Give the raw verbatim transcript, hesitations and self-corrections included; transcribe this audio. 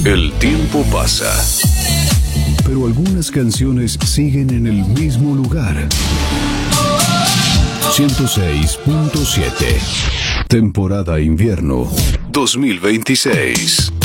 El tiempo pasa, pero algunas canciones siguen en el mismo lugar. ciento seis punto siete. Temporada invierno dos mil veintiséis.